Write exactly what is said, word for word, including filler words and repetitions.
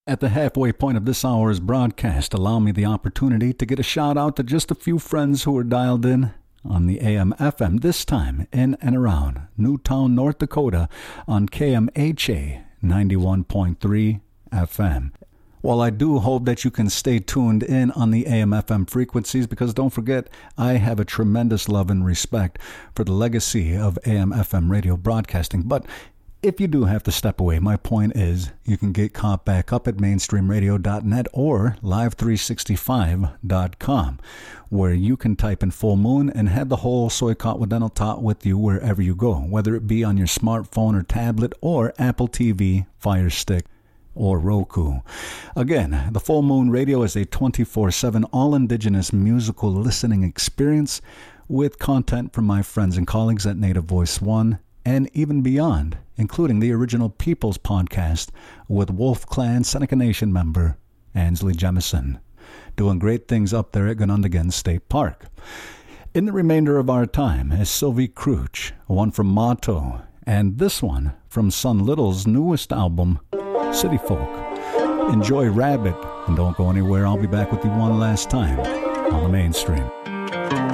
At the halfway point of this hour's broadcast, allow me the opportunity to get a shout out to just a few friends who are dialed in on the A M F M, this time in and around Newtown, North Dakota on K M H A ninety-one point three F M. While I do hope that you can stay tuned in on the A M F M frequencies, because don't forget, I have a tremendous love and respect for the legacy of A M F M radio broadcasting. But if you do have to step away, my point is you can get caught back up at mainstream radio dot net or live three sixty-five dot com, where you can type in Full Moon and have the whole Soy Caught with Dental Tot with you wherever you go, whether it be on your smartphone or tablet or Apple T V, Fire Stick, or Roku. Again, the Full Moon Radio is a twenty-four seven all-indigenous musical listening experience with content from my friends and colleagues at Native Voice One and even beyond, including the original People's Podcast with Wolf Clan Seneca Nation member Ansley Jemison, doing great things up there at Ganundigan State Park. In the remainder of our time is Sylvie Crouch, one from Motto, and this one from Sun Little's newest album, City Folk. Enjoy Rabbit, and don't go anywhere. I'll be back with you one last time on the Mainstream.